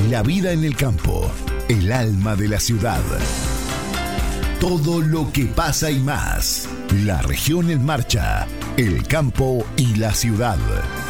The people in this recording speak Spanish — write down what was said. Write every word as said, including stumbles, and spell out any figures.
La vida en el campo, el alma de la ciudad. Todo lo que pasa y más. La región en marcha, el campo y la ciudad.